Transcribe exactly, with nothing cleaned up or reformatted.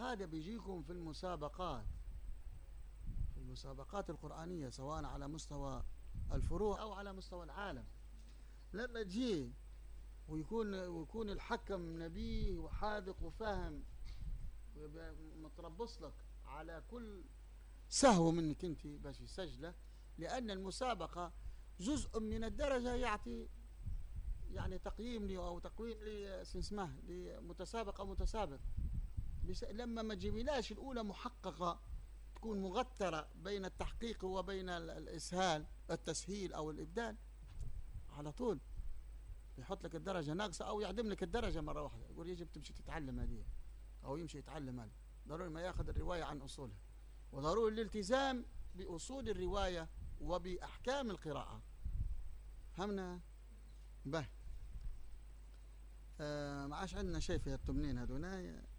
هذا بيجيكم في المسابقات، في المسابقات القرآنية، سواء على مستوى الفروع أو على مستوى العالم. لما تجي ويكون ويكون الحكم نبيه وحاذق وفاهم ويبقى متربص لك على كل سهو منك انت باش يسجله، لأن المسابقة جزء من الدرجة يعطي يعني تقييم لي أو تقويم لي اسمه لمتسابق أو متسابق. لما ما تجيبلاش الأولى محققة تكون مغترة بين التحقيق وبين الإسهال التسهيل أو الإبدال، على طول يحط لك الدرجة ناقصة أو يعدم لك الدرجة مرة واحدة، يقول يجب تمشي تتعلم هذه أو يمشي يتعلم هذا. ضروري ما ياخذ الرواية عن أصولها، وضروري الالتزام بأصول الرواية وبأحكام القراءة. فهمنا؟ به آه ما عادش عندنا شيء في التمنين هذونا.